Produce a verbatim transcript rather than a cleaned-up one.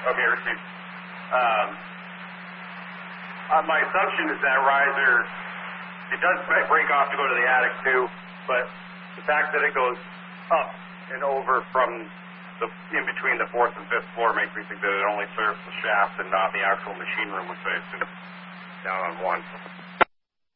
Okay, received. Um, uh, my assumption is that riser, it does break off to go to the attic too, but the fact that it goes up and over from the in between the fourth and fifth floor makes me think that it only serves the shaft and not the actual machine room, which I assume is down on one.